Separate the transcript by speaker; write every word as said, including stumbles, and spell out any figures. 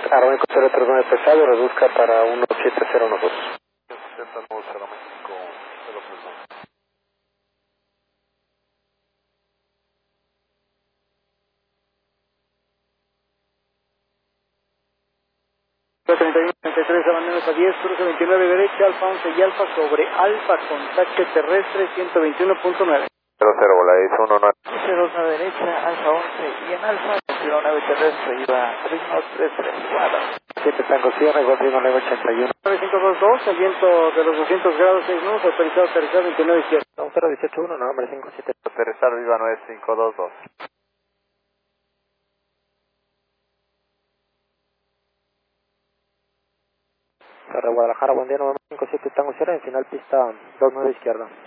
Speaker 1: Aeroméxico cero tres nueve pesado, reduzca para uno siete cero uno dos.
Speaker 2: treinta y uno treinta y tres, abandonos a diez, cruce veintinueve derecha, Alfa once y Alfa sobre Alfa, contacto terrestre ciento veintiuno punto nueve.
Speaker 1: cero cero, bola diez uno nueve.
Speaker 3: cero dos a derecha, Alfa once y en Alfa, cero nueve terrestre, iba ritmo tres tres cuatro.
Speaker 1: siete Tango Sierra, igual ritmo nueve ochenta y uno.
Speaker 2: nueve cinco dos dos, el viento de los doscientos grados, seis nudos, autorizado aterrizar veintinueve izquierda.
Speaker 1: cero dieciocho uno, nombre cinco siete.
Speaker 4: Aterrizar Viva nueve cinco dos dos.
Speaker 1: Torre Guadalajara, buen día, nueve cinco siete Tango Sierra, en final pista dos nueve izquierda.